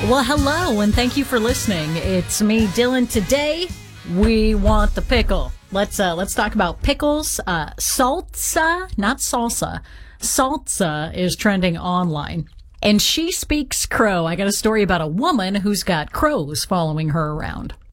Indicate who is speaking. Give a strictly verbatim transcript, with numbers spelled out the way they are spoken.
Speaker 1: Well, hello, and thank you for listening. It's me, Dylan. Today, we want the pickle. Let's uh, let's talk about pickles. Uh, salsa, not salsa. Salsa is trending online. And she speaks crow. I got a story about a woman who's got crows following her around.